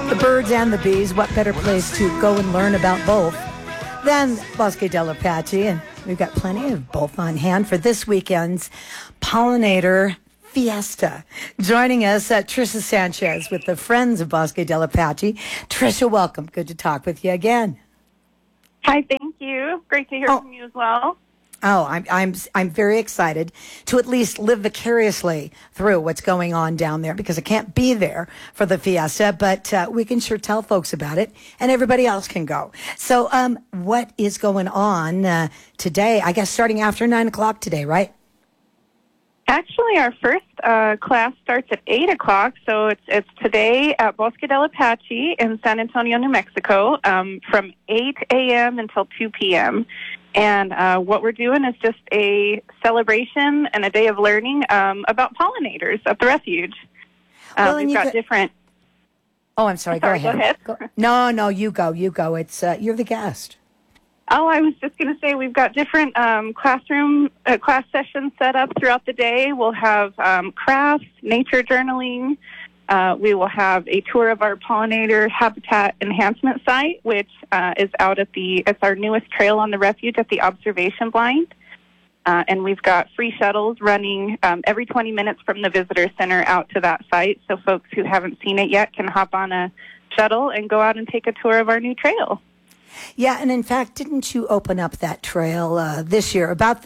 the birds and the bees, what better place to go and learn about both than Bosque del Apache? And we've got plenty of both on hand for this weekend's Pollinator Fiesta. Joining us, Trisha Sanchez with the Friends of Bosque del Apache. Trisha, welcome. Good to talk with you again. Hi, thank you. Great to hear from you as well. Oh, I'm very excited to at least live vicariously through what's going on down there, because I can't be there for the fiesta, but we can sure tell folks about it, and everybody else can go. So, what is going on today? I guess starting after 9 o'clock today, right? Actually, our first class starts at 8 o'clock, so it's today at Bosque del Apache in San Antonio, New Mexico, from 8 a.m. until 2 p.m. And what we're doing is just a celebration and a day of learning about pollinators at the refuge. We've got different... Oh, I'm sorry. Go ahead. Go ahead. No, you go. It's you're the guest. Oh, I was just going to say we've got different class sessions set up throughout the day. We'll have crafts, nature journaling. We will have a tour of our pollinator habitat enhancement site, which is out at it's our newest trail on the refuge at the observation blind. And we've got free shuttles running every 20 minutes from the visitor center out to that site. So folks who haven't seen it yet can hop on a shuttle and go out and take a tour of our new trail. Yeah, and in fact, didn't you open up that trail last year about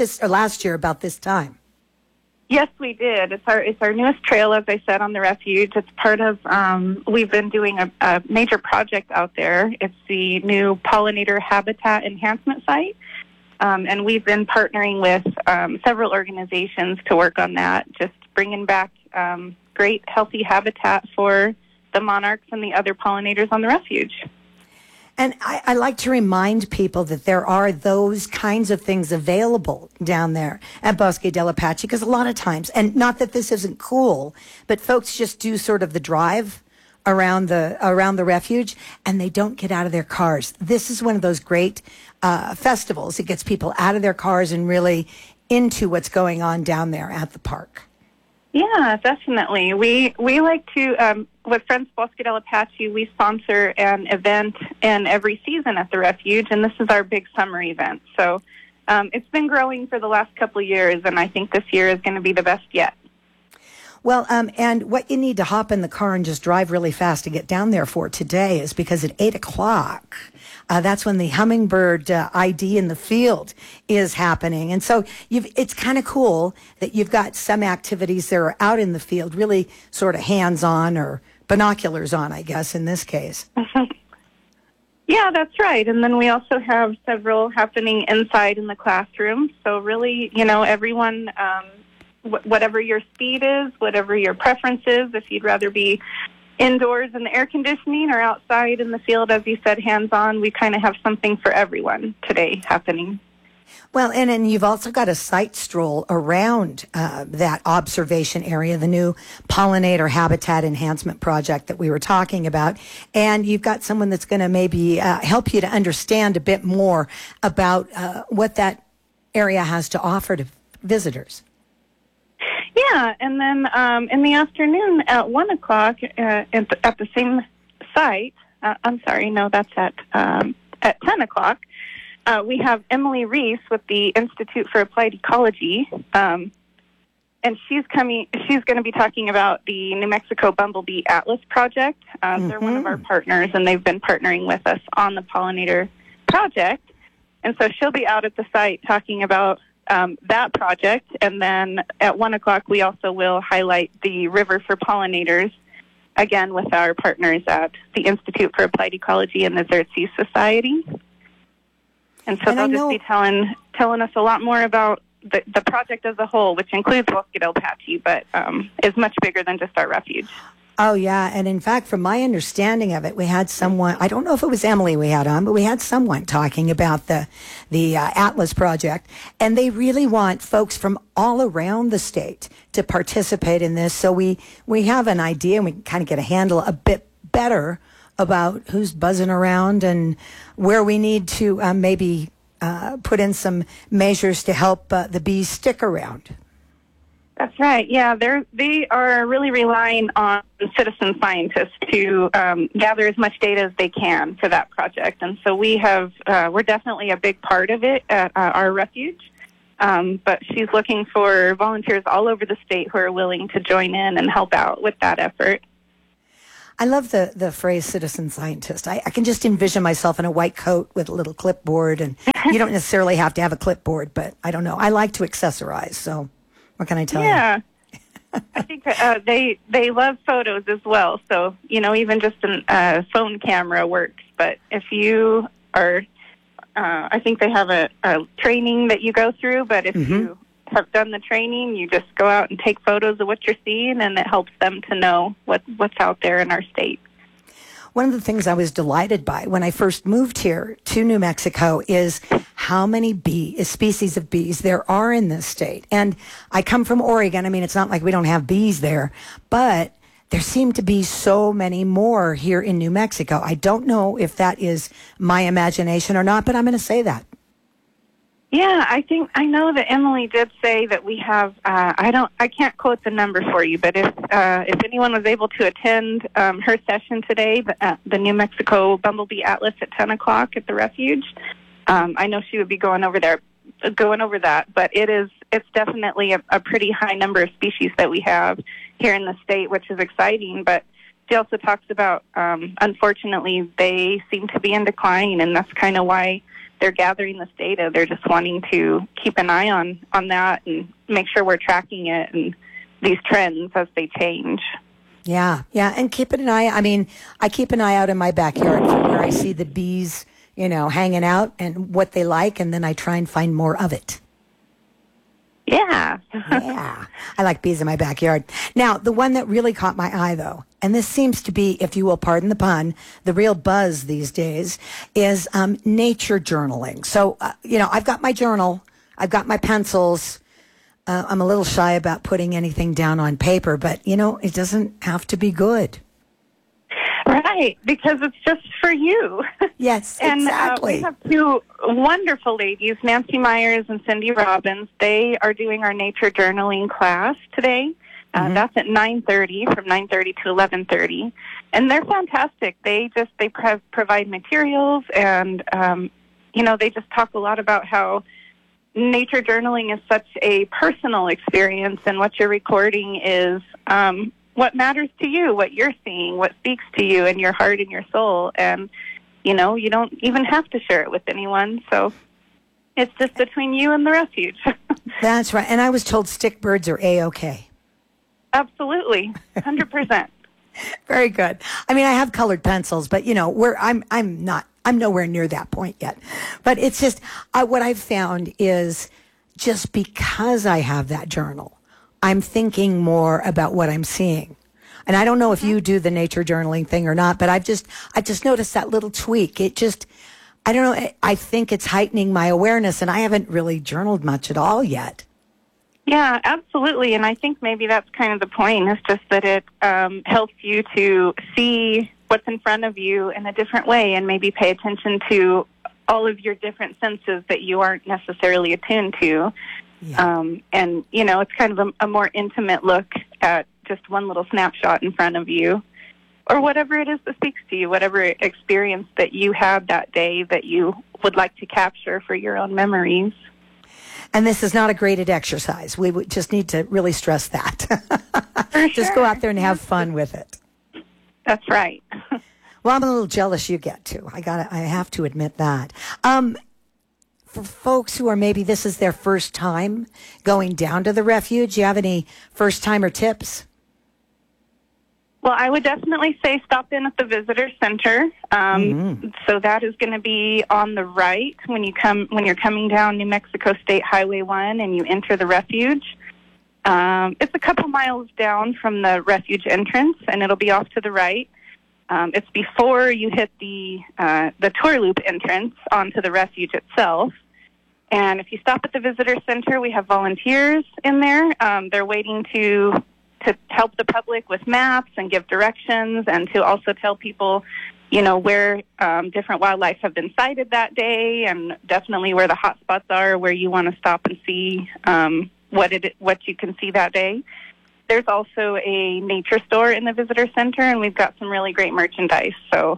this time? Yes, we did. It's our newest trail, as I said, on the refuge. It's part of, we've been doing a major project out there. It's the new pollinator habitat enhancement site. And we've been partnering with several organizations to work on that, just bringing back great, healthy habitat for the monarchs and the other pollinators on the refuge. And I like to remind people that there are those kinds of things available down there at Bosque del Apache, because a lot of times, and not that this isn't cool, but folks just do sort of the drive around the refuge, and they don't get out of their cars. This is one of those great festivals. It gets people out of their cars and really into what's going on down there at the park. Yeah, definitely. We like to, with Friends Bosque del Apache, we sponsor an event in every season at the refuge, and this is our big summer event. So it's been growing for the last couple of years, and I think this year is going to be the best yet. Well, and what you need to hop in the car and just drive really fast to get down there for today is because at 8 o'clock, that's when the hummingbird ID in the field is happening. And so it's kind of cool that you've got some activities that are out in the field, really sort of hands-on or binoculars on, I guess, in this case. Yeah, that's right. And then we also have several happening inside in the classroom. So really, everyone... whatever your speed is, whatever your preference is, if you'd rather be indoors in the air conditioning or outside in the field, as you said, hands-on, we kind of have something for everyone today happening. Well, and you've also got a site stroll around that observation area, the new pollinator habitat enhancement project that we were talking about. And you've got someone that's going to maybe help you to understand a bit more about what that area has to offer to visitors. Yeah, and then in the afternoon at 1 o'clock at the same site, that's at 10 o'clock, we have Emily Reese with the Institute for Applied Ecology, and she's going to be talking about the New Mexico Bumblebee Atlas Project. They're one of our partners, and they've been partnering with us on the pollinator project, and so she'll be out at the site talking about that project, and then at 1 o'clock we also will highlight the River for Pollinators, again with our partners at the Institute for Applied Ecology and the Xerces Society. And so they'll just be telling us a lot more about the project as a whole, which includes Bosque del Apache, but is much bigger than just our refuge. Oh, yeah. And in fact, from my understanding of it, we had someone, I don't know if it was Emily we had on, but we had someone talking about the Atlas Project. And they really want folks from all around the state to participate in this. So we have an idea, and we can kind of get a handle a bit better about who's buzzing around and where we need to maybe put in some measures to help the bees stick around. That's right. Yeah, they are really relying on citizen scientists to gather as much data as they can for that project, and so we're definitely a big part of it at our refuge. But she's looking for volunteers all over the state who are willing to join in and help out with that effort. I love the phrase citizen scientist. I can just envision myself in a white coat with a little clipboard, and you don't necessarily have to have a clipboard, but I don't know. I like to accessorize, so what can I tell you? Yeah. I think they love photos as well, so, even just a phone camera works. But if you are, I think they have a training that you go through, but if you have done the training, you just go out and take photos of what you're seeing, and it helps them to know what's out there in our state. One of the things I was delighted by when I first moved here to New Mexico is how many species of bees there are in this state. And I come from Oregon. I mean, it's not like we don't have bees there, but there seem to be so many more here in New Mexico. I don't know if that is my imagination or not, but I'm going to say that. Yeah, I know that Emily did say that we have. I can't quote the number for you, but if anyone was able to attend her session today, the New Mexico Bumblebee Atlas at 10 o'clock at the refuge, I know she would be going over that. But it's definitely a pretty high number of species that we have here in the state, which is exciting. But she also talks about, unfortunately, they seem to be in decline, and that's kind of why they're gathering this data. They're just wanting to keep an eye on that and make sure we're tracking it and these trends as they change. Yeah, and keep an eye. I mean, I keep an eye out in my backyard for where I see the bees, hanging out and what they like, and then I try and find more of it. Yeah. Yeah. I like bees in my backyard. Now, the one that really caught my eye, though, and this seems to be, if you will pardon the pun, the real buzz these days, is nature journaling. So, I've got my journal. I've got my pencils. I'm a little shy about putting anything down on paper, but, it doesn't have to be good. Right, because it's just for you. Yes, and, exactly. We have two wonderful ladies, Nancy Myers and Cindy Robbins. They are doing our nature journaling class today. That's at 9:30, from 9:30 to 11:30. And they're fantastic. They provide materials, and, they just talk a lot about how nature journaling is such a personal experience, and what you're recording is what matters to you, what you're seeing, what speaks to you in your heart and your soul. And, you don't even have to share it with anyone. So it's just between you and the refuge. That's right. And I was told stick birds are A-OK. Absolutely. 100%. Very good. I mean, I have colored pencils, but I'm nowhere near that point yet. But it's just, what I've found is just because I have that journal, I'm thinking more about what I'm seeing. And I don't know if you do the nature journaling thing or not, but I've just noticed that little tweak. I don't know, I think it's heightening my awareness, and I haven't really journaled much at all yet. Yeah, absolutely. And I think maybe that's kind of the point, is just that it helps you to see what's in front of you in a different way, and maybe pay attention to all of your different senses that you aren't necessarily attuned to. Yeah. And, it's kind of a more intimate look at just one little snapshot in front of you, or whatever it is that speaks to you, whatever experience that you had that day that you would like to capture for your own memories. And this is not a graded exercise. We would just need to really stress that. Just go out there and have fun with it. That's right. Well, I'm a little jealous you get to. I have to admit that. For folks who are maybe this is their first time going down to the refuge, you have any first-timer tips? Well, I would definitely say stop in at the visitor center. So that is going to be on the right when you're coming down New Mexico State Highway 1 and you enter the refuge. It's a couple miles down from the refuge entrance, and it'll be off to the right. It's before you hit the tour loop entrance onto the refuge itself. And if you stop at the visitor center, we have volunteers in there. They're waiting to help the public with maps and give directions, and to also tell people, where different wildlife have been sighted that day, and definitely where the hot spots are, where you want to stop and see what you can see that day. There's also a nature store in the visitor center, and we've got some really great merchandise. So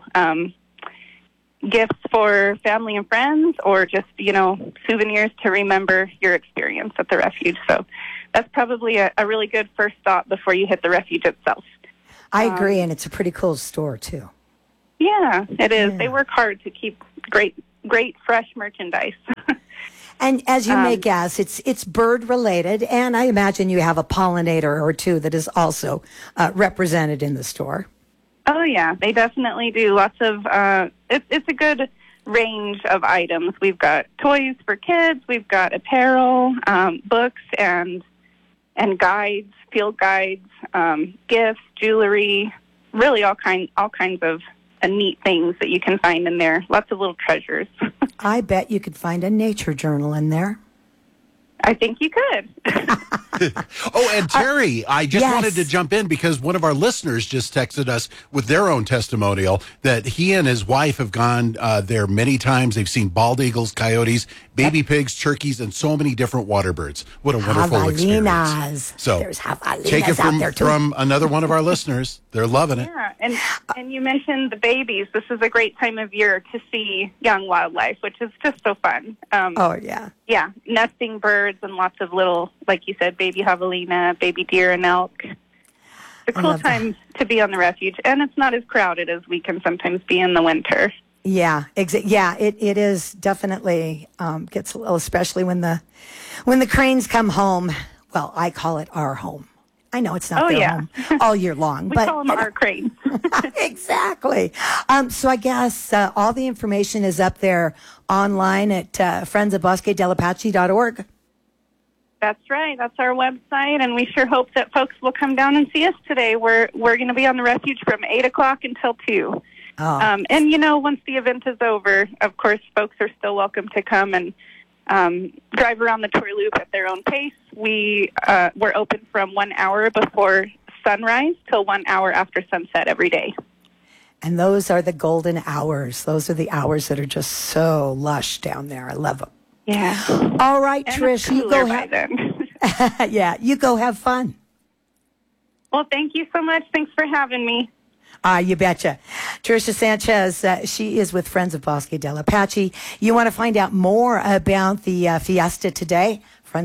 gifts for family and friends, or just, souvenirs to remember your experience at the refuge. So that's probably a really good first stop before you hit the refuge itself. I agree, and it's a pretty cool store, too. Yeah, it is. Yeah. They work hard to keep great, fresh merchandise. And as you may guess, it's bird related, and I imagine you have a pollinator or two that is also represented in the store. Oh yeah, they definitely do. Lots of it's a good range of items. We've got toys for kids. We've got apparel, books, and guides, field guides, gifts, jewelry. Really, all kinds of neat things that you can find in there. Lots of little treasures. I bet you could find a nature journal in there. I think you could. Oh, and Terry, I just yes. wanted to jump in because one of our listeners just texted us with their own testimonial that he and his wife have gone there many times. They've seen bald eagles, coyotes, baby pigs, turkeys, and so many different water birds. What a wonderful experience. So there's javelinas take it out there too. from another one of our listeners. They're loving it. Yeah, and you mentioned the babies. This is a great time of year to see young wildlife, which is just so fun. Oh, yeah. Yeah, nesting birds and lots of little, like you said, baby javelina, baby deer and elk. It's a cool time to be on the refuge, and it's not as crowded as we can sometimes be in the winter. Yeah, it is definitely gets a little, especially when the cranes come home. Well, I call it our home. I know it's not their home all year long. We but call them our cranes. Exactly. So I guess all the information is up there online at friendsofbosquedelapache.org. That's right. That's our website, and we sure hope that folks will come down and see us today. We're going to be on the refuge from 8 o'clock until 2. Oh. And, once the event is over, of course, folks are still welcome to come and drive around the tour loop at their own pace. We're open from 1 hour before sunrise till 1 hour after sunset every day. And those are the golden hours. Those are the hours that are just so lush down there. I love them. Yeah. All right, And Trish, you go then. yeah, you go have fun. Well, thank you so much. Thanks for having me. You betcha. Tricia Sanchez, she is with Friends of Bosque de la Apache. You want to find out more about the fiesta today?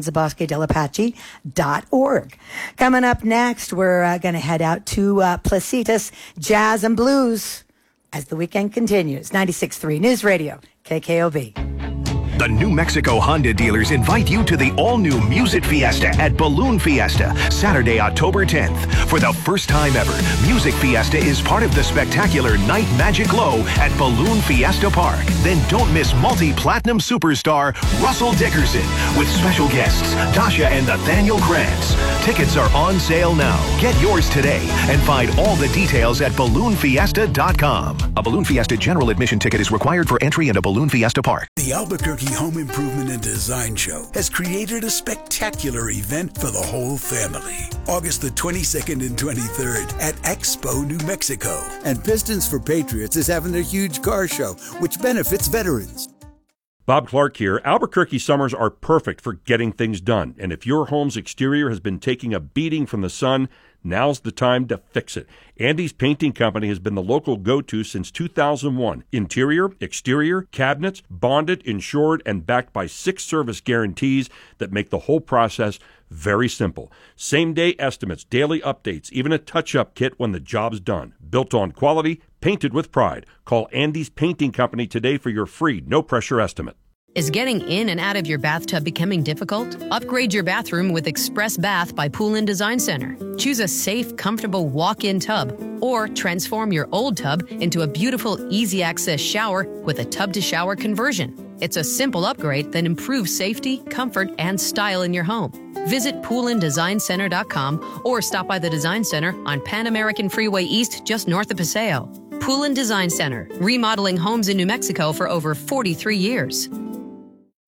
friendsofbosquedelapache.org. Coming up next, we're going to head out to Placitas Jazz and Blues as the weekend continues. 96.3 News Radio, KKOB. The New Mexico Honda dealers invite you to the all-new Music Fiesta at Balloon Fiesta, Saturday, October 10th. For the first time ever, Music Fiesta is part of the spectacular Night Magic Glow at Balloon Fiesta Park. Then don't miss multi-platinum superstar Russell Dickerson with special guests Tasha and Nathaniel Krantz. Tickets are on sale now. Get yours today and find all the details at balloonfiesta.com. A Balloon Fiesta general admission ticket is required for entry into Balloon Fiesta Park. The Albuquerque Home Improvement and Design Show has created a spectacular event for the whole family. August the 22nd and 23rd at Expo, New Mexico. And Pistons for Patriots is having their huge car show, which benefits veterans. Bob Clark here. Albuquerque summers are perfect for getting things done. And if your home's exterior has been taking a beating from the sun, now's the time to fix it. Andy's Painting Company has been the local go-to since 2001. Interior, exterior, cabinets, bonded, insured, and backed by 6 service guarantees that make the whole process very simple. Same-day estimates, daily updates, even a touch-up kit when the job's done. Built on quality, painted with pride. Call Andy's Painting Company today for your free, no-pressure estimate. Is getting in and out of your bathtub becoming difficult? Upgrade your bathroom with Express Bath by Pool & Design Center. Choose a safe, comfortable walk-in tub, or transform your old tub into a beautiful, easy-access shower with a tub-to-shower conversion. It's a simple upgrade that improves safety, comfort, and style in your home. Visit poolanddesignCenter.com or stop by the Design Center on Pan American Freeway East, just north of Paseo. Pool & Design Center, remodeling homes in New Mexico for over 43 years.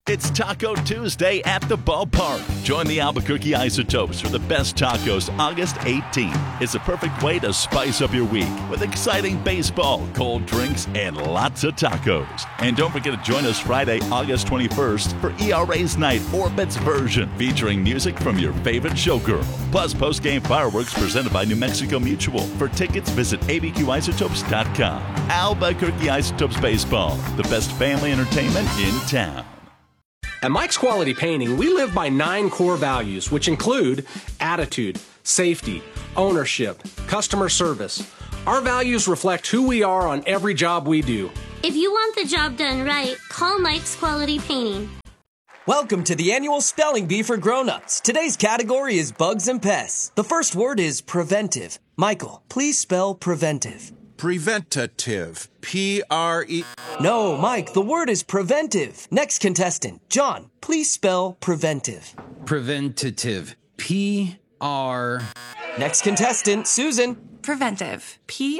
It's Taco Tuesday at the ballpark. Join the Albuquerque Isotopes for the best tacos August 18th. It's a perfect way to spice up your week with exciting baseball, cold drinks, and lots of tacos. And don't forget to join us Friday, August 21st for ERA's Night Orbit's version, featuring music from your favorite showgirl. Plus post-game fireworks presented by New Mexico Mutual. For tickets, visit abqisotopes.com. Albuquerque Isotopes Baseball, the best family entertainment in town. At Mike's Quality Painting, we live by 9 core values, which include attitude, safety, ownership, customer service. Our values reflect who we are on every job we do. If you want the job done right, call Mike's Quality Painting. Welcome to the annual Spelling Bee for Grown-Ups. Today's category is bugs and pests. The first word is preventive. Michael, please spell preventive. Preventative. P-R-E... No, Mike, the word is preventive. Next contestant, John, please spell preventive. Preventative. P-R... Next contestant, Susan. Preventive.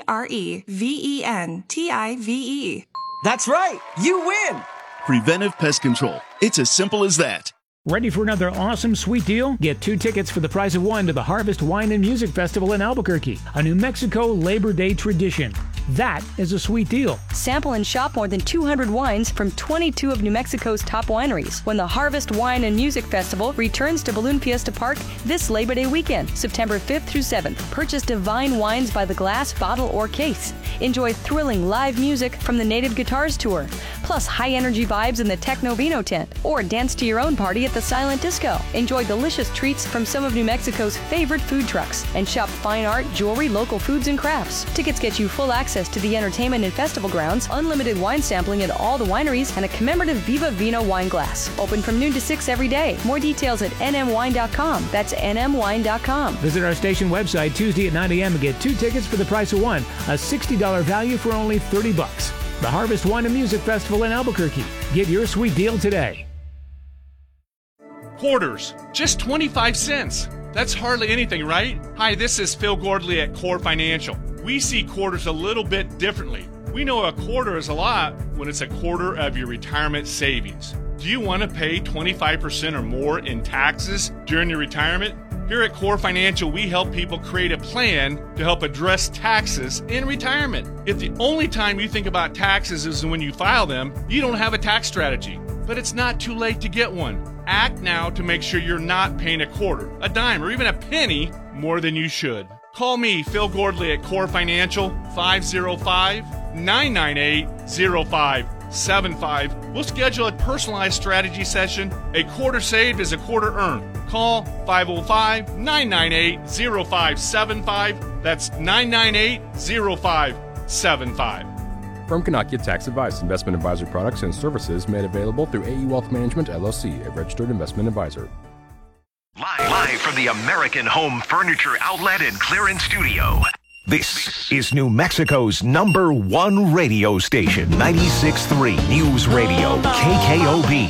Preventive. That's right. You win. Preventive Pest Control. It's as simple as that. Ready for another awesome sweet deal? Get 2 tickets for the price of 1 to the Harvest Wine and Music Festival in Albuquerque, a New Mexico Labor Day tradition. That is a sweet deal. Sample and shop more than 200 wines from 22 of New Mexico's top wineries when the Harvest Wine and Music Festival returns to Balloon Fiesta Park this Labor Day weekend, September 5th through 7th. Purchase divine wines by the glass, bottle, or case. Enjoy thrilling live music from the Native Guitars Tour, plus high-energy vibes in the Techno Vino tent, or dance to your own party at the Silent Disco. Enjoy delicious treats from some of New Mexico's favorite food trucks, and shop fine art, jewelry, local foods, and crafts. Tickets get you full access to the entertainment and festival grounds, unlimited wine sampling at all the wineries, and a commemorative Viva Vino wine glass. Open from noon to 6 every day. More details at nmwine.com. That's nmwine.com. Visit our station website Tuesday at 9 a.m. and get 2 tickets for the price of 1, a $60 value for only $30. The Harvest Wine and Music Festival in Albuquerque. Get your sweet deal today. Quarters, just 25 cents. That's hardly anything, right? Hi, this is Phil Gordley at Core Financial. We see quarters a little bit differently. We know a quarter is a lot when it's a quarter of your retirement savings. Do you want to pay 25% or more in taxes during your retirement? Here at Core Financial, we help people create a plan to help address taxes in retirement. If the only time you think about taxes is when you file them, you don't have a tax strategy. But it's not too late to get one. Act now to make sure you're not paying a quarter, a dime, or even a penny more than you should. Call me, Phil Gordley at Core Financial, 505-998-0575. We'll schedule a personalized strategy session. A quarter saved is a quarter earned. Call 505-998-0575. That's 998-0575. Firm cannot get tax advice. Investment advisory products and services made available through AE Wealth Management, LLC, a registered investment advisor. Live from the American Home Furniture Outlet and Clearance Studio. This is New Mexico's #1 radio station, 96.3 News Radio, KKOB.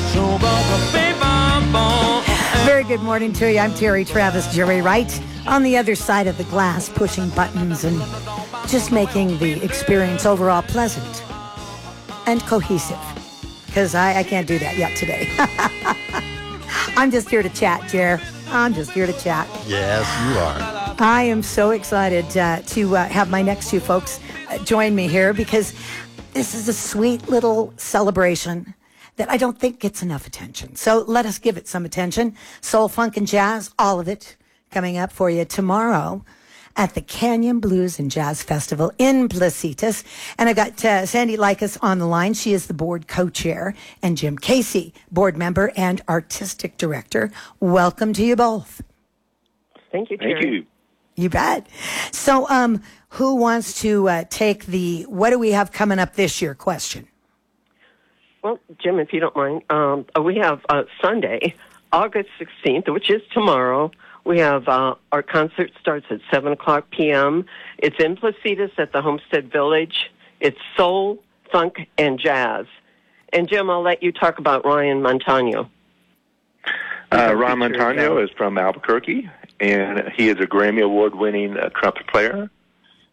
Very good morning to you. I'm Terry Travis, Jerry Wright, on the other side of the glass, pushing buttons and just making the experience overall pleasant and cohesive. Because I can't do that yet today. I'm just here to chat, Jer. I'm just here to chat. Yes, you are. I am so excited to have my next 2 folks join me here because this is a sweet little celebration that I don't think gets enough attention. So let us give it some attention. Soul, funk, and jazz, all of it coming up for you tomorrow at the Canyon Blues and Jazz Festival in Placitas. And I got Sandy Likas on the line. She is the board co-chair, and Jim Casey, board member and artistic director. Welcome to you both. Thank you, Terry. Thank you. You bet. So who wants to take the what do we have coming up this year question? Well, Jim, if you don't mind, we have Sunday, August 16th, which is tomorrow. We have our concert starts at 7 o'clock p.m. It's in Placitas at the Homestead Village. It's soul, funk, and jazz. And, Jim, I'll let you talk about Ryan Montano. Ryan Montano is from Albuquerque, and he is a Grammy Award-winning trumpet player.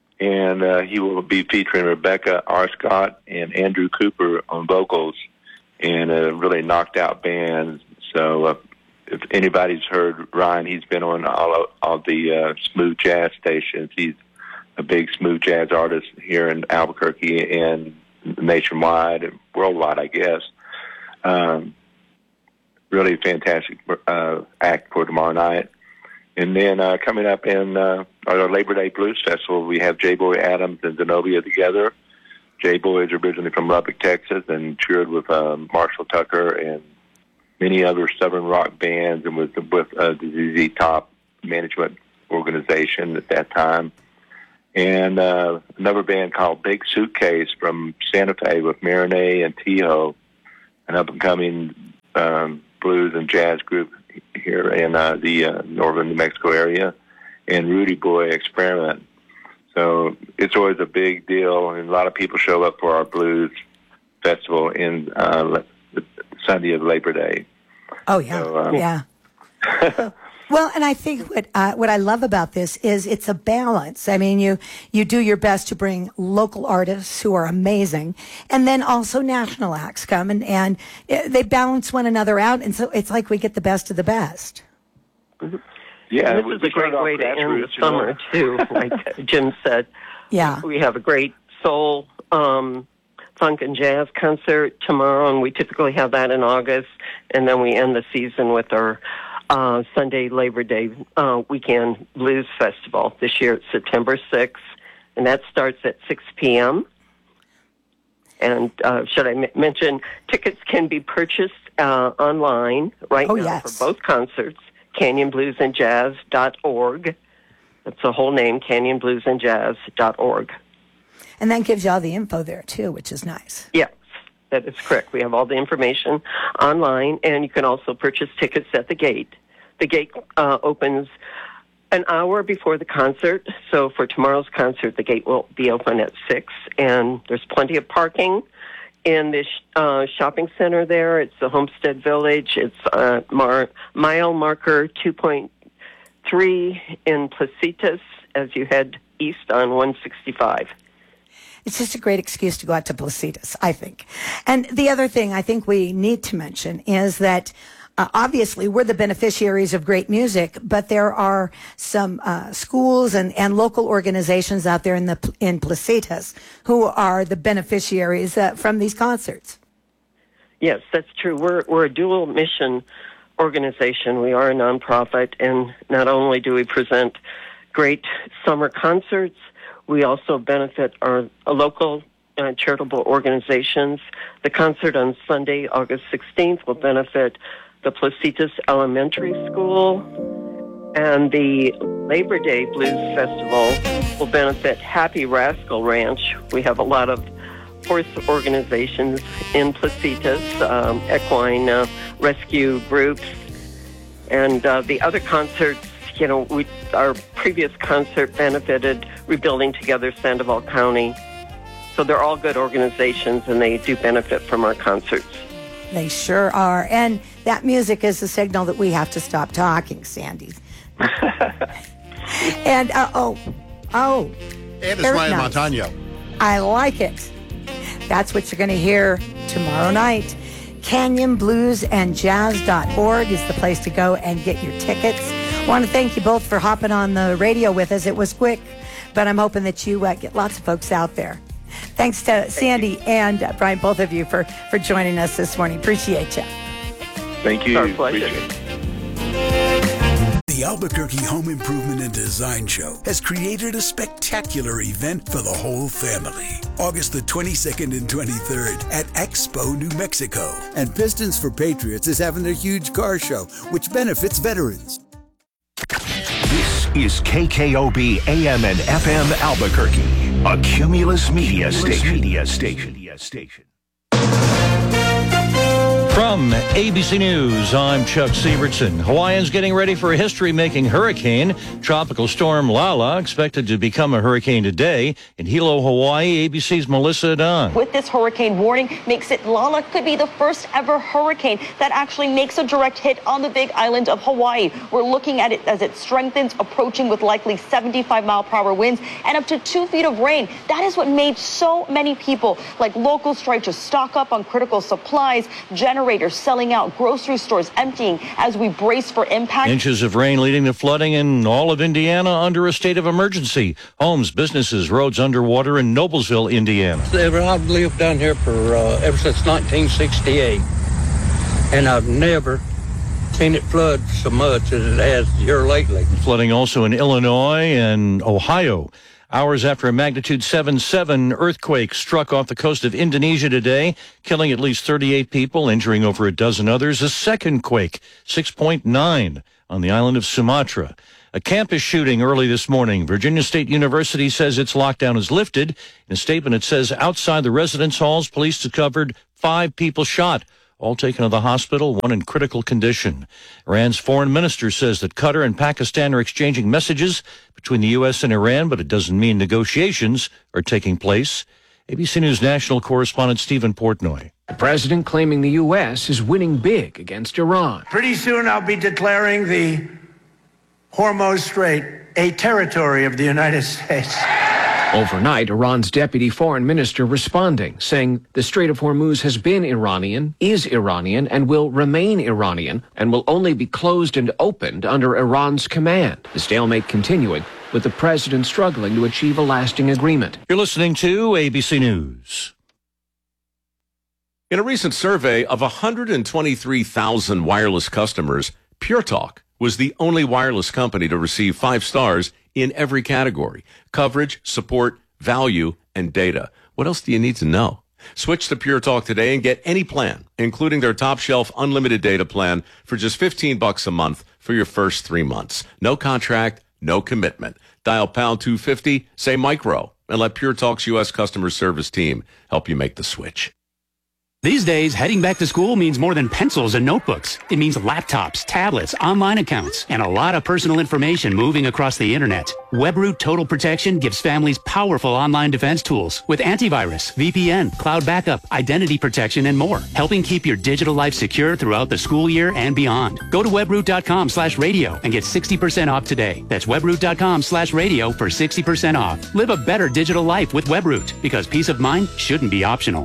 And he will be featuring Rebecca R. Scott and Andrew Cooper on vocals. and a really knocked out band. So if anybody's heard Ryan, he's been on all the smooth jazz stations. He's a big smooth jazz artist here in Albuquerque and nationwide and worldwide, I guess. Really fantastic act for tomorrow night. And then coming up in our Labor Day Blues Festival, we have J-Boy Adams and Zenobia together. J-Boy is originally from Lubbock, Texas, and toured with Marshall Tucker and many other Southern rock bands, and with the ZZ Top management organization at that time. And another band called Big Suitcase from Santa Fe with Marinee and Tijo, an up-and-coming blues and jazz group here in the northern New Mexico area, and Rudy Boy Experiment. So it's always a big deal, and a lot of people show up for our blues festival in the Sunday of Labor Day. Oh, yeah. So, yeah. Well, and I think what I love about this is it's a balance. I mean, you do your best to bring local artists who are amazing, and then also national acts come, and they balance one another out, and so it's like we get the best of the best. Mm-hmm. Yeah, and this is a great way to end the summer, too, like Jim said. Yeah. We have a great soul, funk and jazz concert tomorrow, and we typically have that in August, and then we end the season with our Sunday Labor Day weekend blues festival. This year it's September 6th, and that starts at 6 p.m. And should I mention, tickets can be purchased online right now for both concerts, canyonbluesandjazz.org. That's the whole name, canyonbluesandjazz.org. And that gives you all the info there, too, which is nice. Yes, that is correct. We have all the information online, and you can also purchase tickets at the gate. The gate opens an hour before the concert. So for tomorrow's concert, the gate will be open at 6, and there's plenty of parking in this shopping center there. It's the Homestead Village. It's mile marker 2.3 in Placitas as you head east on 165. It's just a great excuse to go out to Placitas, I think. And the other thing I think we need to mention is that obviously we're the beneficiaries of great music, but there are some schools and local organizations out there in Placitas who are the beneficiaries from these concerts. Yes, that's true. We're a dual mission organization. We are a nonprofit, and not only do we present great summer concerts, we also benefit our local charitable organizations. The concert on Sunday, August 16th, will benefit the Placitas Elementary School, and the Labor Day Blues Festival will benefit Happy Rascal Ranch. We have a lot of horse organizations in Placitas, equine rescue groups, and the other concerts. You know, our previous concert benefited Rebuilding Together Sandoval County. So they're all good organizations, and they do benefit from our concerts. They sure are. And that music is a signal that we have to stop talking, Sandy. And, and it's Ryan Montano. I like it. That's what you're going to hear tomorrow night. CanyonBluesAndJazz.org is the place to go and get your tickets. I want to thank you both for hopping on the radio with us. It was quick, but I'm hoping that you get lots of folks out there. Thanks to Sandy and Brian, both of you, for joining us this morning. Appreciate you. Thank you. Our pleasure. The Albuquerque Home Improvement and Design Show has created a spectacular event for the whole family. August the 22nd and 23rd at Expo, New Mexico. And Pistons for Patriots is having their huge car show, which benefits veterans. This is KKOB AM and FM Albuquerque, a Cumulus Media Station. From ABC News, I'm Chuck Sievertson. Hawaiians getting ready for a history-making hurricane. Tropical storm Lala expected to become a hurricane today. In Hilo, Hawaii, ABC's Melissa Dunn. With this hurricane warning, makes it Lala could be the first ever hurricane that actually makes a direct hit on the big island of Hawaii. We're looking at it as it strengthens, approaching with likely 75-mile-per-hour winds and up to 2 feet of rain. That is what made so many people, like locals, try to stock up on critical supplies, generators selling out, grocery stores emptying as we brace for impact. Inches of rain leading to flooding in all of Indiana under a state of emergency. Homes, businesses, roads underwater in Noblesville, Indiana. I've lived down here for ever since 1968, and I've never seen it flood so much as it has here lately. Flooding also in Illinois and Ohio. Hours after a magnitude 7.7 earthquake struck off the coast of Indonesia today, killing at least 38 people, injuring over a dozen others. A second quake, 6.9, on the island of Sumatra. A campus shooting early this morning. Virginia State University says its lockdown is lifted. In a statement, it says outside the residence halls, police discovered 5 people shot, all taken to the hospital, one in critical condition. Iran's foreign minister says that Qatar and Pakistan are exchanging messages between the U.S. and Iran, but it doesn't mean negotiations are taking place. ABC News national correspondent Stephen Portnoy. The president claiming the U.S. is winning big against Iran. Pretty soon I'll be declaring the Hormuz Strait a territory of the United States. Overnight, Iran's deputy foreign minister responding, saying the Strait of Hormuz has been Iranian, is Iranian, and will remain Iranian, and will only be closed and opened under Iran's command. The stalemate continuing, with the president struggling to achieve a lasting agreement. You're listening to ABC News. In a recent survey of 123,000 wireless customers, Pure Talk was the only wireless company to receive 5 stars in every category: coverage, support, value, and data. What else do you need to know? Switch to Pure Talk today and get any plan, including their top shelf unlimited data plan, for just $15 a month for your first 3 months. No contract, no commitment. Dial pound 250, say micro, and let Pure Talk's U.S. customer service team help you make the switch. These days, heading back to school means more than pencils and notebooks. It means laptops, tablets, online accounts, and a lot of personal information moving across the internet. WebRoot Total Protection gives families powerful online defense tools with antivirus, VPN, cloud backup, identity protection, and more, helping keep your digital life secure throughout the school year and beyond. Go to webroot.com/radio and get 60% off today. That's webroot.com/radio for 60% off. Live a better digital life with WebRoot, because peace of mind shouldn't be optional.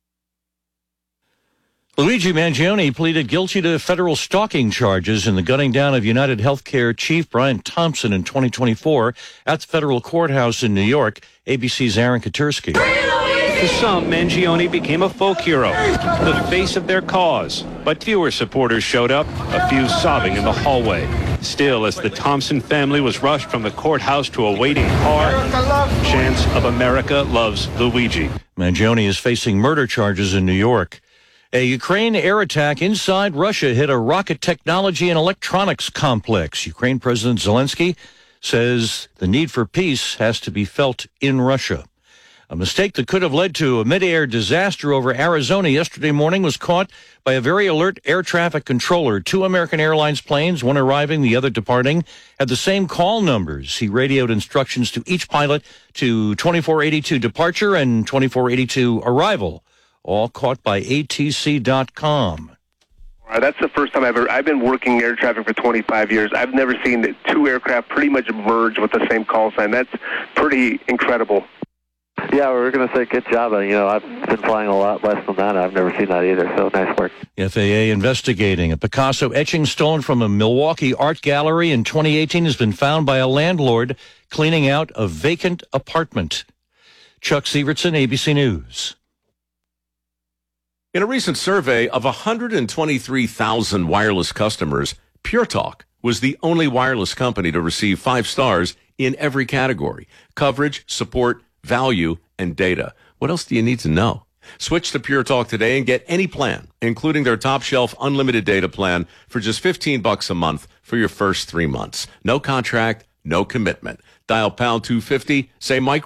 Luigi Mangione pleaded guilty to federal stalking charges in the gunning down of United Healthcare chief Brian Thompson in 2024 at the federal courthouse in New York. ABC's Aaron Katursky. To some, Mangione became a folk hero, the face of their cause. But fewer supporters showed up, a few sobbing in the hallway. Still, as the Thompson family was rushed from the courthouse to a waiting car, chants of America loves Luigi. Mangione is facing murder charges in New York. A Ukraine air attack inside Russia hit a rocket technology and electronics complex. Ukraine President Zelensky says the need for peace has to be felt in Russia. A mistake that could have led to a mid-air disaster over Arizona yesterday morning was caught by a very alert air traffic controller. 2 American Airlines planes, one arriving, the other departing, had the same call numbers. He radioed instructions to each pilot to 2482 departure and 2482 arrival. All caught by ATC.com. That's the first time I've been working air traffic for 25 years. I've never seen 2 aircraft pretty much merge with the same call sign. That's pretty incredible. Yeah, we were going to say good job. I've been flying a lot less than that. I've never seen that either, so nice work. The FAA investigating. A Picasso etching stolen from a Milwaukee art gallery in 2018 has been found by a landlord cleaning out a vacant apartment. Chuck Sievertson, ABC News. In a recent survey of 123,000 wireless customers, Pure Talk was the only wireless company to receive 5 stars in every category: coverage, support, value, and data. What else do you need to know? Switch to Pure Talk today and get any plan, including their top shelf unlimited data plan, for just $15 a month for your first 3 months. No contract, no commitment. Dial pound 250, say micro,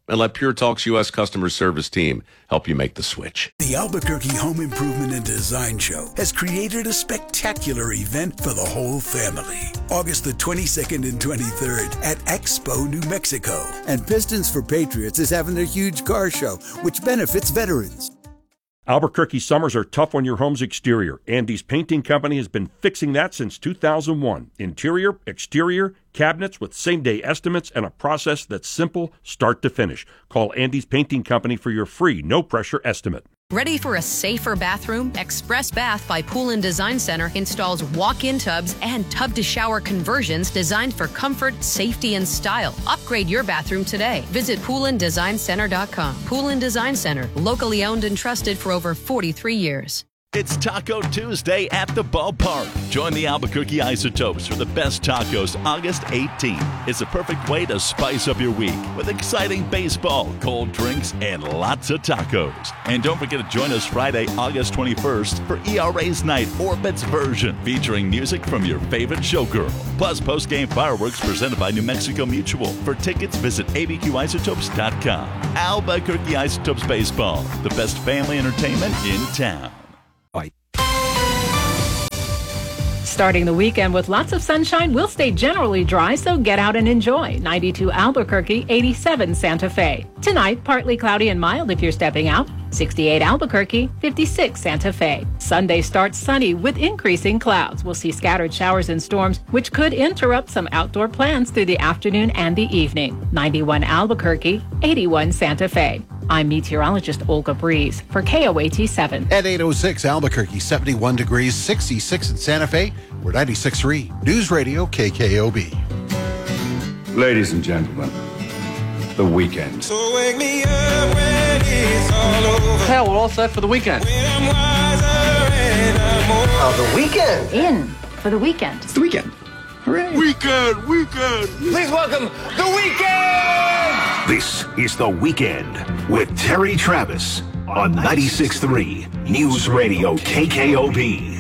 and let Pure Talk's U.S. customer service team help you make the switch. The Albuquerque Home Improvement and Design Show has created a spectacular event for the whole family. August the 22nd and 23rd at Expo, New Mexico. And Pistons for Patriots is having their huge car show, which benefits veterans. Albuquerque summers are tough on your home's exterior. Andy's Painting Company has been fixing that since 2001. Interior, exterior, cabinets with same-day estimates and a process that's simple start to finish. Call Andy's Painting Company for your free, no-pressure estimate. Ready for a safer bathroom? Express Bath by Pool & Design Center installs walk-in tubs and tub-to-shower conversions designed for comfort, safety, and style. Upgrade your bathroom today. Visit poolanddesignCenter.com. Pool & Design Center, locally owned and trusted for over 43 years. It's Taco Tuesday at the ballpark. Join the Albuquerque Isotopes for the best tacos August 18th. It's a perfect way to spice up your week with exciting baseball, cold drinks, and lots of tacos. And don't forget to join us Friday, August 21st for ERA's Night Orbit's version, featuring music from your favorite showgirl. Plus post-game fireworks presented by New Mexico Mutual. For tickets, visit abqisotopes.com. Albuquerque Isotopes Baseball, the best family entertainment in town. Starting the weekend with lots of sunshine, we'll stay generally dry, so get out and enjoy. 92 Albuquerque, 87 Santa Fe. Tonight, partly cloudy and mild if you're stepping out. 68 Albuquerque, 56 Santa Fe. Sunday starts sunny with increasing clouds. We'll see scattered showers and storms, which could interrupt some outdoor plans through the afternoon and the evening. 91 Albuquerque, 81 Santa Fe. I'm meteorologist Olga Breeze for KOAT 7. At 8:06 Albuquerque, 71 degrees, 66 in Santa Fe. We're 96.3 News Radio KKOB. Ladies and gentlemen, the weekend. So wake me up when it's all over. Hell, we're all set for the weekend. The weekend. In for the weekend. It's the weekend. Hooray. Weekend. Please welcome the weekend. This is The Weekend with Terry Travis on 96.3 News Radio KKOB.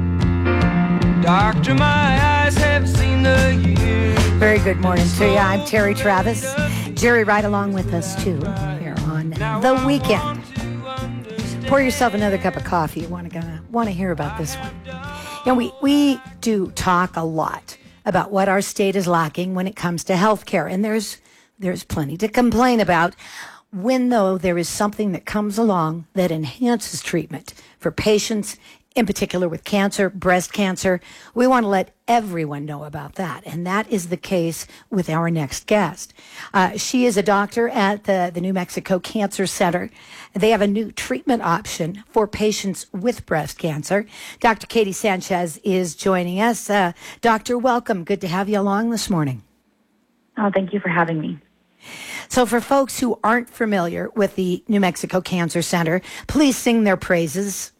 Doctor, my eyes have seen the years. Very good morning to you. I'm Terry Travis. Jerry right along with us, too, here on The Weekend. Pour yourself another cup of coffee. You want to hear about this one. You know, we do talk a lot about what our state is lacking when it comes to health care, and there's plenty to complain about. When, though, there is something that comes along that enhances treatment for patients, in particular with cancer, breast cancer, we want to let everyone know about that. And that is the case with our next guest. She is a doctor at the New Mexico Cancer Center. They have a new treatment option for patients with breast cancer. Dr. Katie Sanchez is joining us. Doctor, welcome. Good to have you along this morning. Oh, thank you for having me. So for folks who aren't familiar with the New Mexico Cancer Center, please sing their praises.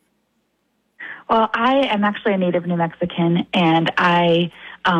Well, I am actually a native New Mexican, and I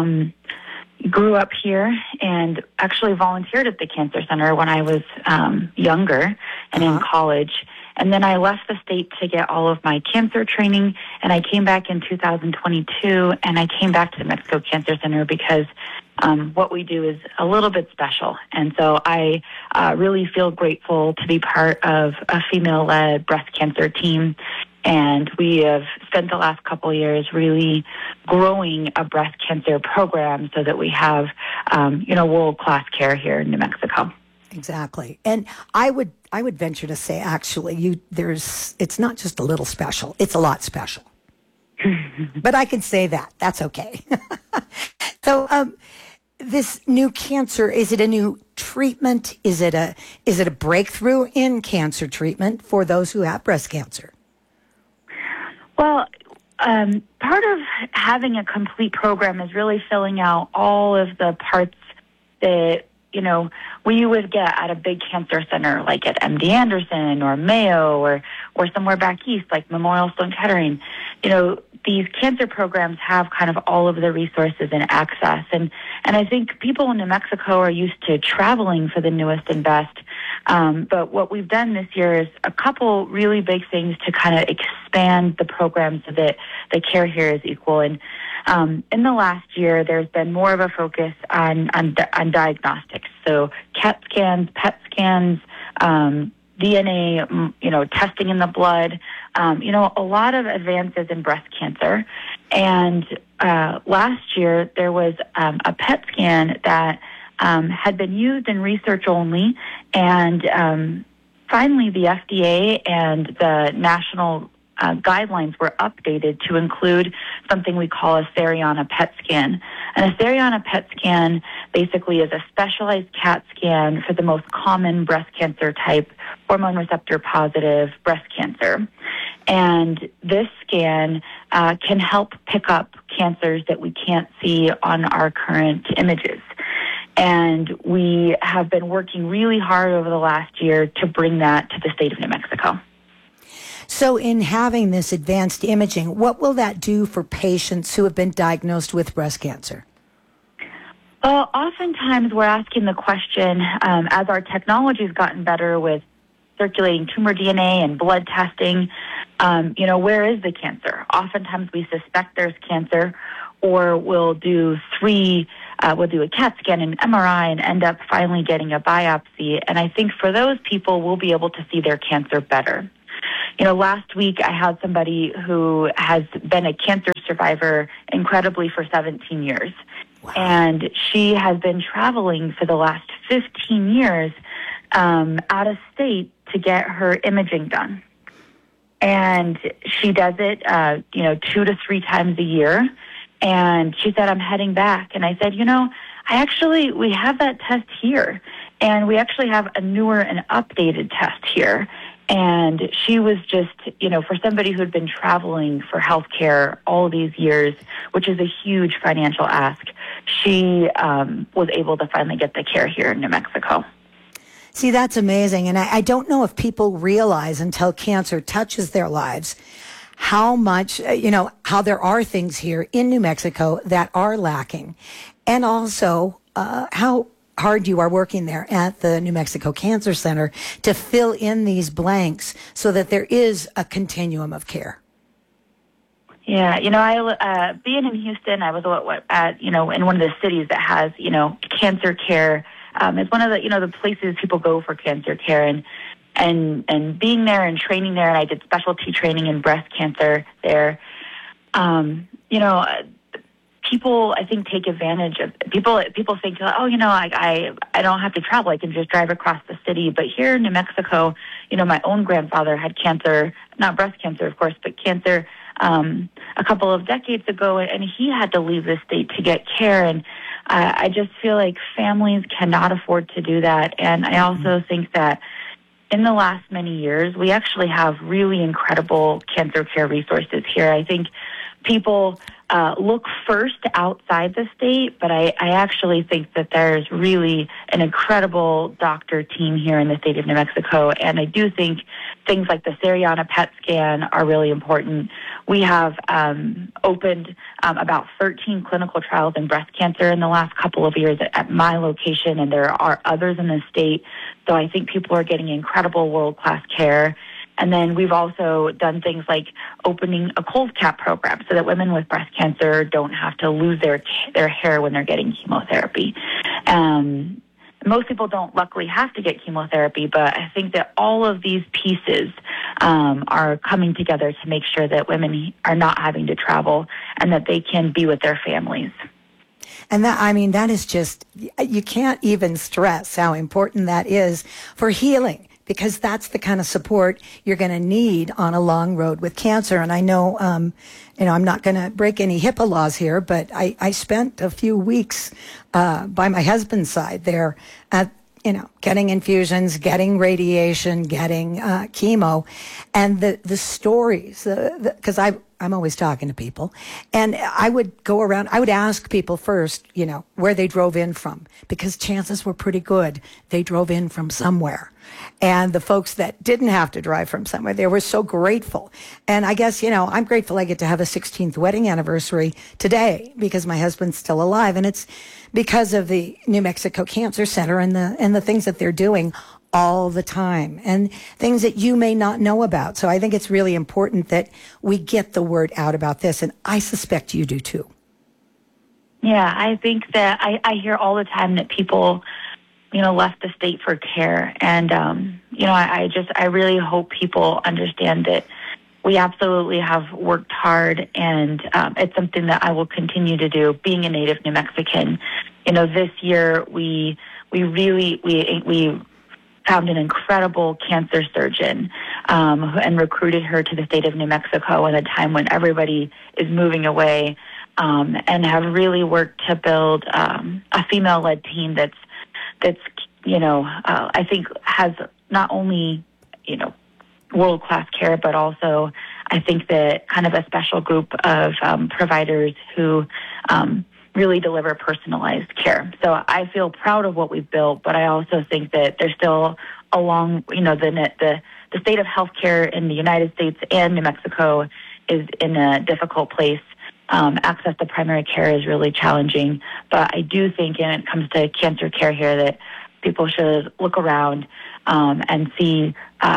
grew up here and actually volunteered at the Cancer Center when I was younger and in college. And then I left the state to get all of my cancer training, and I came back in 2022, and I came back to the Mexico Cancer Center because what we do is a little bit special. And so I really feel grateful to be part of a female-led breast cancer team. And we have spent the last couple of years really growing a breast cancer program so that we have, world-class care here in New Mexico. Exactly. And I would venture to say, actually, it's not just a little special, it's a lot special. But I can say that. That's okay. So this new cancer, is it a new treatment? Is it a breakthrough in cancer treatment for those who have breast cancer? Well, part of having a complete program is really filling out all of the parts that, we would get at a big cancer center like at MD Anderson or Mayo or somewhere back east like Memorial Sloan Kettering. These cancer programs have kind of all of the resources and access. And I think people in New Mexico are used to traveling for the newest and best. But what we've done this year is a couple really big things to kind of expand expand the program so that the care here is equal. And in the last year, there's been more of a focus on diagnostics. So CAT scans, PET scans, DNA, testing in the blood, a lot of advances in breast cancer. And last year, there was a PET scan that had been used in research only. And finally, the FDA and the national guidelines were updated to include something we call a Cerianna PET scan. And a Cerianna PET scan basically is a specialized CAT scan for the most common breast cancer type, hormone receptor positive breast cancer. And this scan can help pick up cancers that we can't see on our current images. And we have been working really hard over the last year to bring that to the state of New Mexico. So in having this advanced imaging, what will that do for patients who have been diagnosed with breast cancer? Well, oftentimes we're asking the question, as our technology's gotten better with circulating tumor DNA and blood testing, where is the cancer? Oftentimes we suspect there's cancer, or we'll do a CAT scan and MRI and end up finally getting a biopsy. And I think for those people, we'll be able to see their cancer better. Last week I had somebody who has been a cancer survivor incredibly for 17 years. Wow. And she has been traveling for the last 15 years out of state to get her imaging done. And she does it, 2 to 3 times a year. And she said, I'm heading back. And I said, we have that test here. And we actually have a newer and updated test here. And she was just, for somebody who had been traveling for healthcare all these years, which is a huge financial ask, she was able to finally get the care here in New Mexico. See, that's amazing. And I don't know if people realize until cancer touches their lives how much, how there are things here in New Mexico that are lacking. And also how hard you are working there at the New Mexico Cancer Center to fill in these blanks so that there is a continuum of care. Yeah, I being in Houston, I was in one of the cities that has cancer care. It's one of the places people go for cancer care, and being there and training there, and I did specialty training in breast cancer there. People, I think, take advantage of people think, I don't have to travel. I can just drive across the city. But here in New Mexico, my own grandfather had cancer, not breast cancer, of course, but cancer a couple of decades ago, and he had to leave the state to get care. And I just feel like families cannot afford to do that. And I also think that in the last many years, we actually have really incredible cancer care resources here. I think people look first outside the state, but I actually think that there's really an incredible doctor team here in the state of New Mexico. And I do think things like the Cerianna PET scan are really important. We have opened about 13 clinical trials in breast cancer in the last couple of years at my location, and there are others in the state. So I think people are getting incredible world-class care. And then we've also done things like opening a cold cap program so that women with breast cancer don't have to lose their hair when they're getting chemotherapy. Most people don't luckily have to get chemotherapy, but I think that all of these pieces are coming together to make sure that women are not having to travel and that they can be with their families. And that is just, you can't even stress how important that is for healing, because that's the kind of support you're going to need on a long road with cancer. And I know, I'm not going to break any HIPAA laws here, but I spent a few weeks by my husband's side there at, getting infusions, getting radiation, getting chemo, and the stories, because I'm always talking to people, and I would go around, I would ask people first, where they drove in from, because chances were pretty good they drove in from somewhere. And the folks that didn't have to drive from somewhere, they were so grateful. And I guess, I'm grateful I get to have a 16th wedding anniversary today because my husband's still alive. And it's because of the New Mexico Cancer Center and the things that they're doing all the time and things that you may not know about. So I think it's really important that we get the word out about this, and I suspect you do too. Yeah, I think that I hear all the time that people, left the state for care. And, I really hope people understand that we absolutely have worked hard, and it's something that I will continue to do, being a native New Mexican. This year we found an incredible cancer surgeon and recruited her to the state of New Mexico at a time when everybody is moving away, and have really worked to build a female-led team that's I think has not only world-class care, but also I think that kind of a special group of providers who really deliver personalized care. So I feel proud of what we've built, but I also think that there's still the state of healthcare in the United States and New Mexico is in a difficult place. Access to primary care is really challenging, but I do think when it comes to cancer care here that people should look around and see,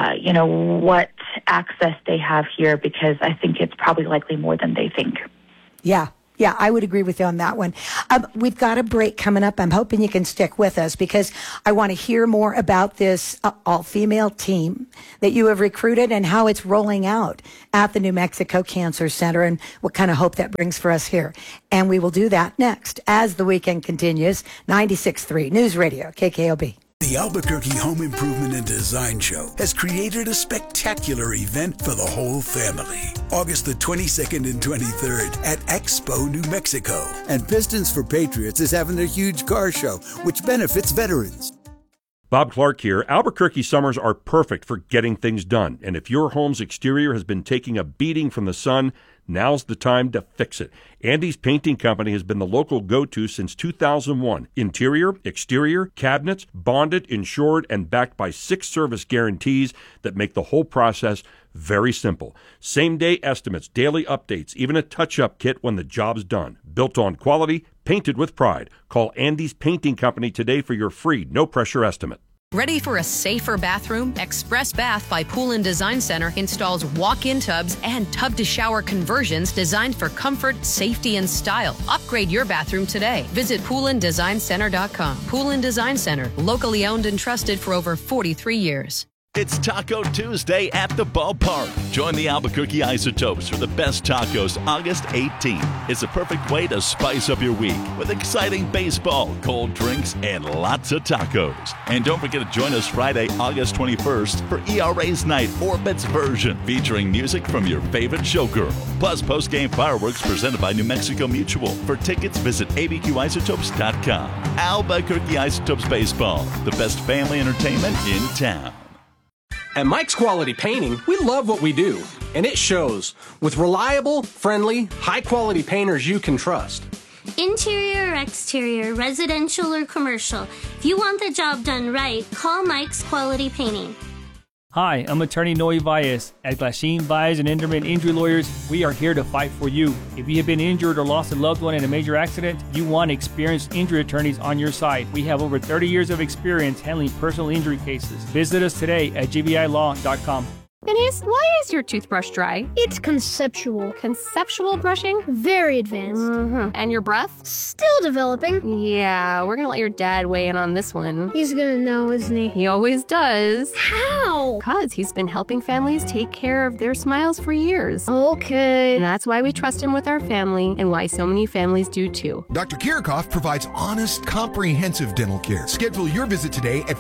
what access they have here, because I think it's probably likely more than they think. Yeah, I would agree with you on that one. We've got a break coming up. I'm hoping you can stick with us because I want to hear more about this all-female team that you have recruited and how it's rolling out at the New Mexico Cancer Center and what kind of hope that brings for us here. And we will do that next as the weekend continues. 96.3 News Radio, KKOB. The Albuquerque Home Improvement and Design Show has created a spectacular event for the whole family. August the 22nd and 23rd at Expo, New Mexico. And Pistons for Patriots is having their huge car show, which benefits veterans. Bob Clark here. Albuquerque summers are perfect for getting things done. And if your home's exterior has been taking a beating from the sun, now's the time to fix it. Andy's Painting Company has been the local go-to since 2001. Interior, exterior, cabinets, bonded, insured, and backed by 6 service guarantees that make the whole process very simple. Same-day estimates, daily updates, even a touch-up kit when the job's done. Built on quality, painted with pride. Call Andy's Painting Company today for your free, no-pressure estimate. Ready for a safer bathroom? Express Bath by Pool & Design Center installs walk-in tubs and tub-to-shower conversions designed for comfort, safety, and style. Upgrade your bathroom today. Visit poolanddesignCenter.com. Pool & Design Center, locally owned and trusted for over 43 years. It's Taco Tuesday at the ballpark. Join the Albuquerque Isotopes for the best tacos August 18th. It's a perfect way to spice up your week with exciting baseball, cold drinks, and lots of tacos. And don't forget to join us Friday, August 21st for ERA's Night Orbits version, featuring music from your favorite showgirl. Plus post-game fireworks presented by New Mexico Mutual. For tickets, visit abqisotopes.com. Albuquerque Isotopes Baseball, the best family entertainment in town. At Mike's Quality Painting, we love what we do, and it shows. With reliable, friendly, high-quality painters you can trust. Interior or exterior, residential or commercial, if you want the job done right, call Mike's Quality Painting. Hi, I'm attorney Noe Valles. At Glasheen, Valles and Enderman Injury Lawyers, we are here to fight for you. If you have been injured or lost a loved one in a major accident, you want experienced injury attorneys on your side. We have over 30 years of experience handling personal injury cases. Visit us today at gvilaw.com. Denise, why is your toothbrush dry? It's conceptual. Conceptual brushing? Very advanced. Mm-hmm. And your breath? Still developing. Yeah, we're gonna let your dad weigh in on this one. He's gonna know, isn't he? He always does. How? Because he's been helping families take care of their smiles for years. Okay. And that's why we trust him with our family and why so many families do too. Dr. Kirchhoff provides honest, comprehensive dental care. Schedule your visit today at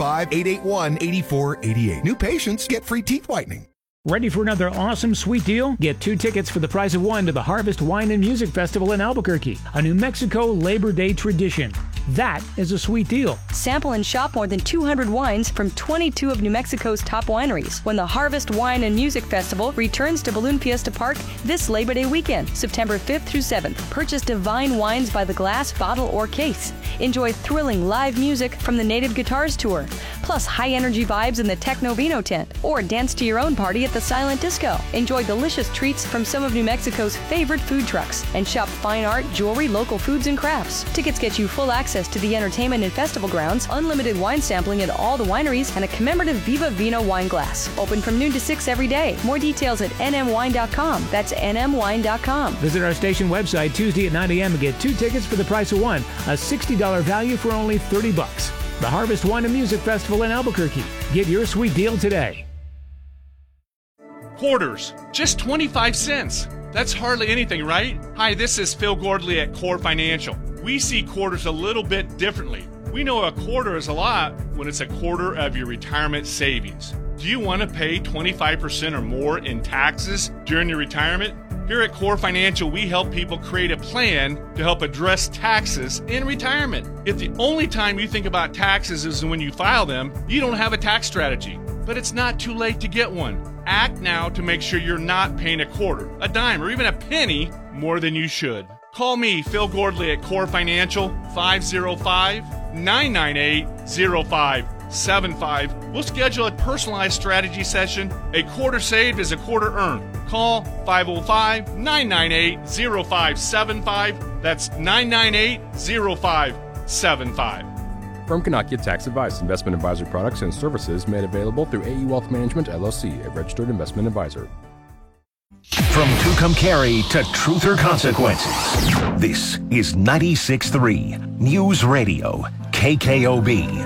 505-881-8488. New patients get free teeth whitening. Ready for another awesome sweet deal? Get 2 tickets for the price of 1 to the Harvest Wine and Music Festival in Albuquerque, a New Mexico Labor Day tradition. That is a sweet deal. Sample and shop more than 200 wines from 22 of New Mexico's top wineries when the Harvest Wine and Music Festival returns to Balloon Fiesta Park this Labor Day weekend, September 5th through 7th. Purchase divine wines by the glass, bottle, or case. Enjoy thrilling live music from the Native Guitars Tour, plus high-energy vibes in the Techno Vino tent, or dance to your own party at the Silent Disco. Enjoy delicious treats from some of New Mexico's favorite food trucks, and shop fine art, jewelry, local foods, and crafts. Tickets get you full access access to the entertainment and festival grounds, unlimited wine sampling at all the wineries, and a commemorative Viva Vino wine glass. Open from noon to 6 every day. More details at nmwine.com. That's nmwine.com. Visit our station website Tuesday at 9 a.m. and get 2 tickets for the price of 1, a $60 value for only $30. The Harvest Wine and Music Festival in Albuquerque. Get your sweet deal today. Quarters, just 25 cents. That's hardly anything, right? Hi, this is Phil Gordley at Core Financial. We see quarters a little bit differently. We know a quarter is a lot when it's a quarter of your retirement savings. Do you want to pay 25% or more in taxes during your retirement? Here at Core Financial, we help people create a plan to help address taxes in retirement. If the only time you think about taxes is when you file them, you don't have a tax strategy. But it's not too late to get one. Act now to make sure you're not paying a quarter, a dime, or even a penny more than you should. Call me, Phil Gordley, at Core Financial, 505-998-0575. We'll schedule a personalized strategy session. A quarter saved is a quarter earned. Call 505-998-0575. That's 998-0575. Firm cannot give tax advice. Investment advisory products and services made available through AE Wealth Management, LLC, a registered investment advisor. From Tucumcari to Truth or Consequences, this is 96.3 News Radio, KKOB.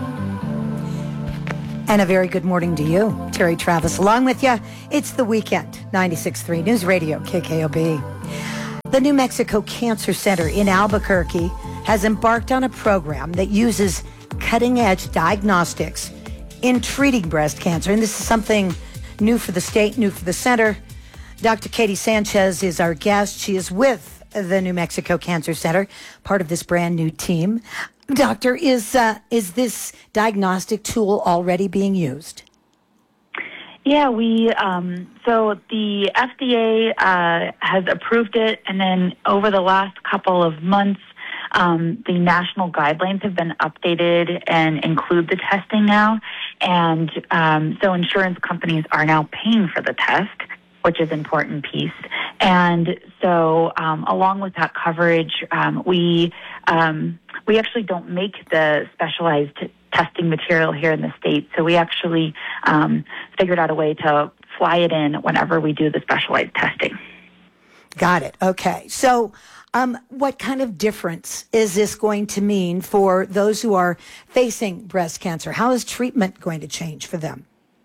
And a very good morning to you. Terry Travis along with you. It's the weekend, 96.3 News Radio, KKOB. The New Mexico Cancer Center in Albuquerque has embarked on a program that uses cutting-edge diagnostics in treating breast cancer. And this is something new for the state, new for the center. Dr. Katie Sanchez is our guest. She is with the New Mexico Cancer Center, part of this brand new team. Doctor, is this diagnostic tool already being used? Yeah, so the FDA has approved it, and then over the last couple of months, the national guidelines have been updated and include the testing now. And so insurance companies are now paying for the test, which is an important piece. And so along with that coverage, we actually don't make the specialized testing material here in the state. So we actually figured out a way to fly it in whenever we do the specialized testing. Got it. Okay. So what kind of difference is this going to mean for those who are facing breast cancer? How is treatment going to change for them?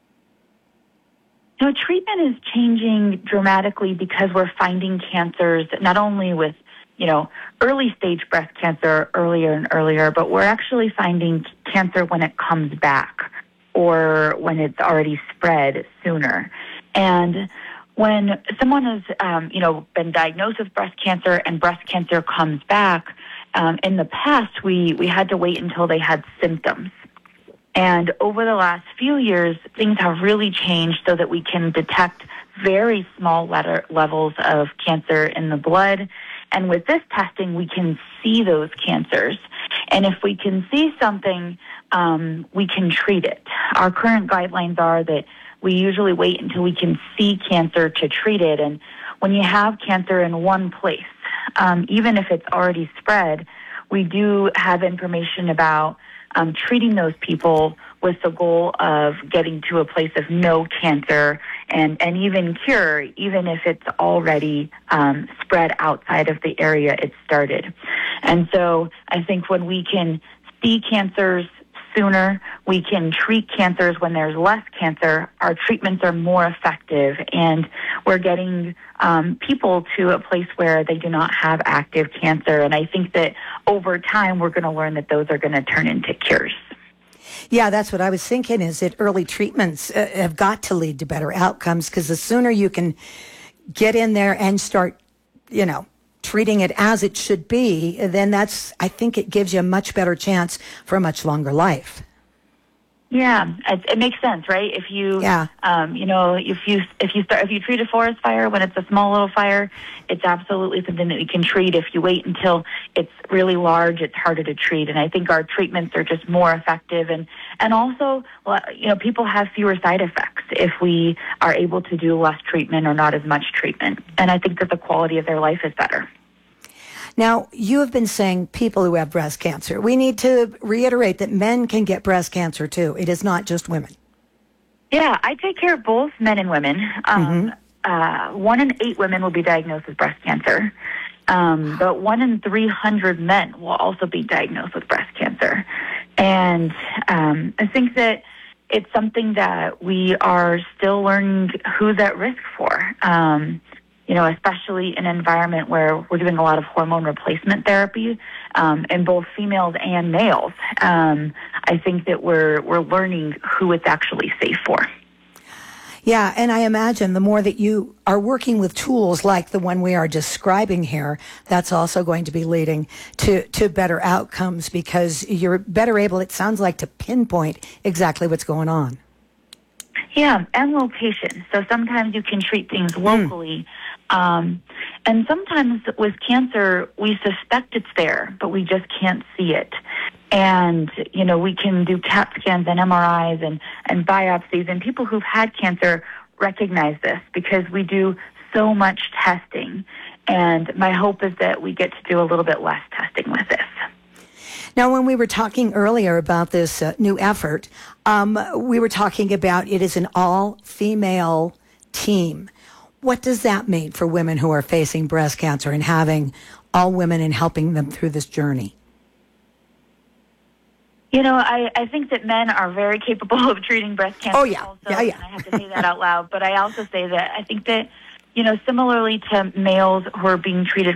No, treatment is changing dramatically because we're finding cancers not only with, early stage breast cancer earlier and earlier, but we're actually finding cancer when it comes back or when it's already spread sooner. And when someone has, been diagnosed with breast cancer and breast cancer comes back, in the past, we had to wait until they had symptoms. And over the last few years, things have really changed so that we can detect very small levels of cancer in the blood. And with this testing, we can see those cancers. And if we can see something, we can treat it. Our current guidelines are that we usually wait until we can see cancer to treat it. And when you have cancer in one place, even if it's already spread, we do have information about treating those people with the goal of getting to a place of no cancer and even cure, even if it's already spread outside of the area it started. And so I think when we can see cancers sooner, we can treat cancers when there's less cancer, our treatments are more effective, and we're getting people to a place where they do not have active cancer. And I think that over time, we're going to learn that those are going to turn into cures. Yeah, that's what I was thinking, is that early treatments have got to lead to better outcomes, because the sooner you can get in there and start, treating it as it should be, then I think it gives you a much better chance for a much longer life. Yeah, it makes sense, right? If you, if you treat a forest fire when it's a small little fire, it's absolutely something that we can treat. If you wait until it's really large, it's harder to treat. And I think our treatments are just more effective, and also, people have fewer side effects if we are able to do less treatment or not as much treatment. And I think that the quality of their life is better. Now, you have been saying people who have breast cancer. We need to reiterate that men can get breast cancer too. It is not just women. Yeah, I take care of both men and women. 1 in 8 women will be diagnosed with breast cancer. But 1 in 300 men will also be diagnosed with breast cancer. And I think that it's something that we are still learning who's at risk for. Especially in an environment where we're doing a lot of hormone replacement therapy in both females and males. I think that we're learning who it's actually safe for. Yeah, and I imagine the more that you are working with tools like the one we are describing here, that's also going to be leading to better outcomes because you're better able, it sounds like, to pinpoint exactly what's going on. Yeah, and location. So sometimes you can treat things locally. And sometimes with cancer, we suspect it's there, but we just can't see it. And, we can do CAT scans and MRIs and biopsies, and people who've had cancer recognize this because we do so much testing. And my hope is that we get to do a little bit less testing with this. Now, when we were talking earlier about this new effort, we were talking about it is an all-female team. What does that mean for women who are facing breast cancer and having all women and helping them through this journey? I think that men are very capable of treating breast cancer. Oh, yeah. Also, yeah. And I have to say that out loud. But I also say that I think that, similarly to males who are being treated